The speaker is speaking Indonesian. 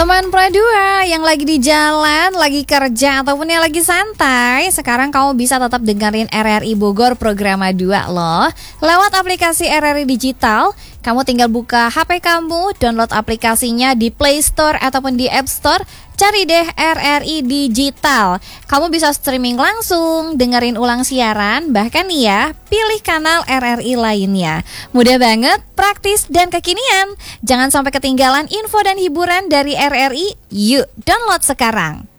Teman Pradua yang lagi di jalan, lagi kerja, ataupun yang lagi santai, sekarang kamu bisa tetap dengerin RRI Bogor Programa 2 loh. Lewat aplikasi RRI Digital, kamu tinggal buka HP kamu, download aplikasinya di Play Store ataupun di App Store. Cari deh RRI Digital. Kamu bisa streaming langsung, dengerin ulang siaran, bahkan nih ya, pilih kanal RRI lainnya. Mudah banget, praktis dan kekinian. Jangan sampai ketinggalan info dan hiburan dari RRI. Yuk, download sekarang.